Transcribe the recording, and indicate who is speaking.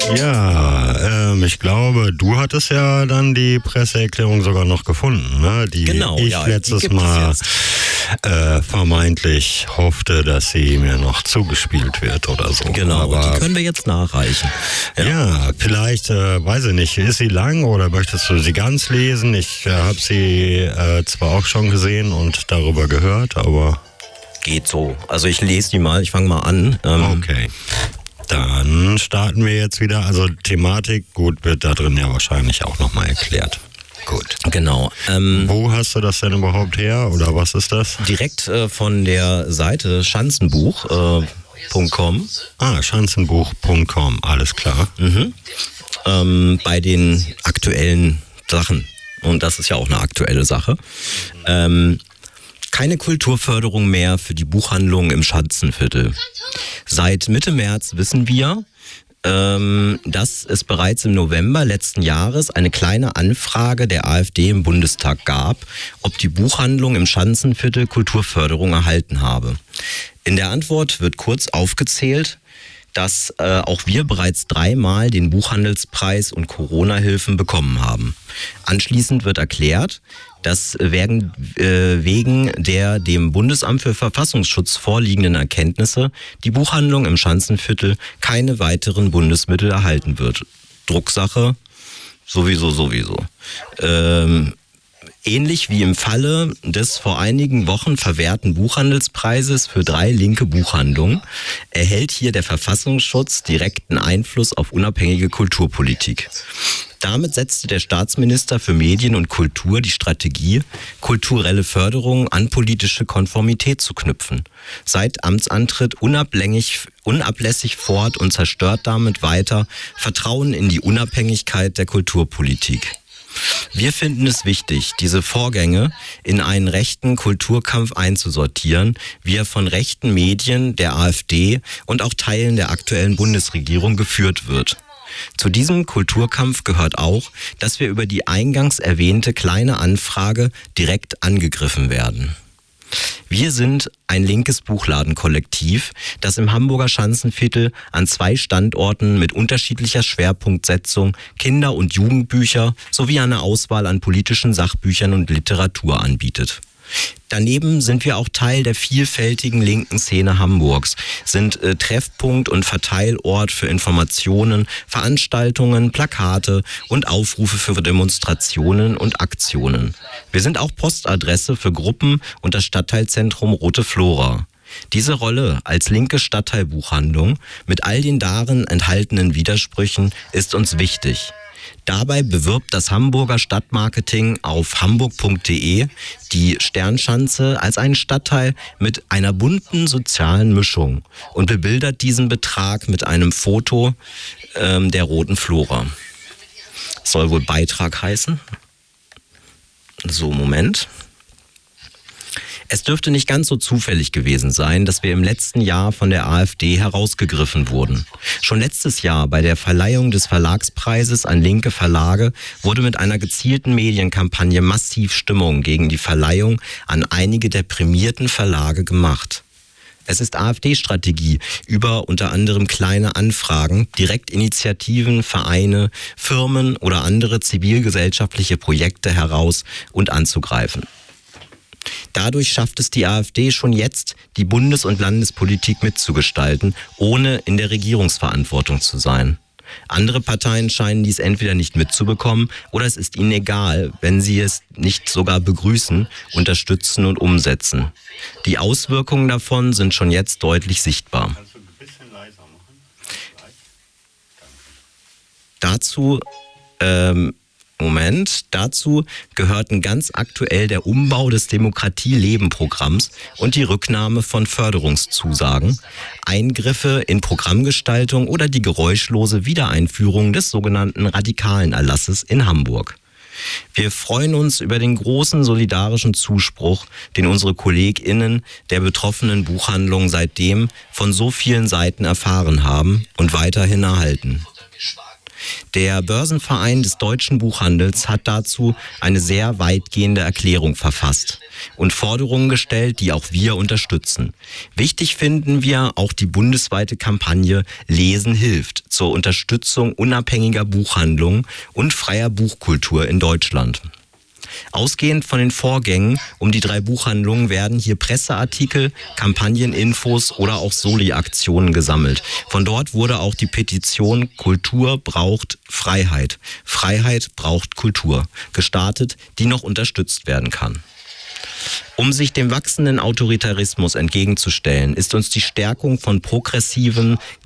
Speaker 1: Ja, ich glaube, du hattest ja dann die Presseerklärung sogar noch gefunden, ne? Die
Speaker 2: Genau,
Speaker 1: ich
Speaker 2: ja,
Speaker 1: letztes
Speaker 2: die gibt
Speaker 1: Mal
Speaker 2: es
Speaker 1: vermeintlich hoffte, dass sie mir noch zugespielt wird oder so.
Speaker 2: Genau,
Speaker 1: aber
Speaker 2: die können wir jetzt nachreichen.
Speaker 1: ja, vielleicht, weiß ich nicht, ist sie lang oder möchtest du sie ganz lesen? Ich habe sie zwar auch schon gesehen und darüber gehört, aber...
Speaker 2: Geht so. Also ich lese die mal, ich fange mal an.
Speaker 1: Okay. Dann starten wir jetzt wieder. Also Thematik, gut, wird da drin ja wahrscheinlich auch nochmal erklärt. Gut.
Speaker 2: Genau.
Speaker 1: Wo hast du das denn überhaupt her oder was ist das?
Speaker 2: Direkt von der Seite schanzenbuch.com.
Speaker 1: Schanzenbuch.com, alles klar.
Speaker 2: Bei den aktuellen Sachen. Und das ist ja auch eine aktuelle Sache. Keine Kulturförderung mehr für die Buchhandlungen im Schanzenviertel. Seit Mitte März wissen wir, dass es bereits im November letzten Jahres eine kleine Anfrage der AfD im Bundestag gab, ob die Buchhandlung im Schanzenviertel Kulturförderung erhalten habe. In der Antwort wird kurz aufgezählt, dass auch wir bereits 3-mal den Buchhandelspreis und Corona-Hilfen bekommen haben. Anschließend wird erklärt, dass wegen der dem Bundesamt für Verfassungsschutz vorliegenden Erkenntnisse die Buchhandlung im Schanzenviertel keine weiteren Bundesmittel erhalten wird. Drucksache sowieso. Ähnlich wie im Falle des vor einigen Wochen verwehrten Buchhandelspreises für 3 linke Buchhandlungen erhält hier der Verfassungsschutz direkten Einfluss auf unabhängige Kulturpolitik. Damit setzte der Staatsminister für Medien und Kultur die Strategie, kulturelle Förderung an politische Konformität zu knüpfen. Seit Amtsantritt unablässig fort und zerstört damit weiter Vertrauen in die Unabhängigkeit der Kulturpolitik. Wir finden es wichtig, diese Vorgänge in einen rechten Kulturkampf einzusortieren, wie er von rechten Medien, der AfD und auch Teilen der aktuellen Bundesregierung geführt wird. Zu diesem Kulturkampf gehört auch, dass wir über die eingangs erwähnte kleine Anfrage direkt angegriffen werden. Wir sind ein linkes Buchladenkollektiv, das im Hamburger Schanzenviertel an 2 Standorten mit unterschiedlicher Schwerpunktsetzung Kinder- und Jugendbücher sowie eine Auswahl an politischen Sachbüchern und Literatur anbietet. Daneben sind wir auch Teil der vielfältigen linken Szene Hamburgs, sind Treffpunkt und Verteilort für Informationen, Veranstaltungen, Plakate und Aufrufe für Demonstrationen und Aktionen. Wir sind auch Postadresse für Gruppen und das Stadtteilzentrum Rote Flora. Diese Rolle als linke Stadtteilbuchhandlung mit all den darin enthaltenen Widersprüchen ist uns wichtig. Dabei bewirbt das Hamburger Stadtmarketing auf hamburg.de die Sternschanze als einen Stadtteil mit einer bunten sozialen Mischung und bebildert diesen Betrag mit einem Foto der Roten Flora. Soll wohl Beitrag heißen. So, Moment. Es dürfte nicht ganz so zufällig gewesen sein, dass wir im letzten Jahr von der AfD herausgegriffen wurden. Schon letztes Jahr bei der Verleihung des Verlagspreises an linke Verlage wurde mit einer gezielten Medienkampagne massiv Stimmung gegen die Verleihung an einige der prämierten Verlage gemacht. Es ist AfD-Strategie, über unter anderem kleine Anfragen, Direktinitiativen, Vereine, Firmen oder andere zivilgesellschaftliche Projekte heraus und anzugreifen. Dadurch schafft es die AfD schon jetzt, die Bundes- und Landespolitik mitzugestalten, ohne in der Regierungsverantwortung zu sein. Andere Parteien scheinen dies entweder nicht mitzubekommen oder es ist ihnen egal, wenn sie es nicht sogar begrüßen, unterstützen und umsetzen. Die Auswirkungen davon sind schon jetzt deutlich sichtbar.
Speaker 1: Kannst du ein bisschen leiser machen?
Speaker 2: Dazu gehörten ganz aktuell der Umbau des Demokratie-Leben-Programms und die Rücknahme von Förderungszusagen, Eingriffe in Programmgestaltung oder die geräuschlose Wiedereinführung des sogenannten radikalen Erlasses in Hamburg. Wir freuen uns über den großen solidarischen Zuspruch, den unsere KollegInnen der betroffenen Buchhandlung seitdem von so vielen Seiten erfahren haben und weiterhin erhalten. Der Börsenverein des deutschen Buchhandels hat dazu eine sehr weitgehende Erklärung verfasst und Forderungen gestellt, die auch wir unterstützen. Wichtig finden wir auch die bundesweite Kampagne Lesen hilft zur Unterstützung unabhängiger Buchhandlungen und freier Buchkultur in Deutschland. Ausgehend von den Vorgängen um die 3 Buchhandlungen werden hier Presseartikel, Kampagneninfos oder auch Soli-Aktionen gesammelt. Von dort wurde auch die Petition Kultur braucht Freiheit. Freiheit braucht Kultur gestartet, die noch unterstützt werden kann. Um sich dem wachsenden Autoritarismus entgegenzustellen, ist uns die Stärkung von progressiven,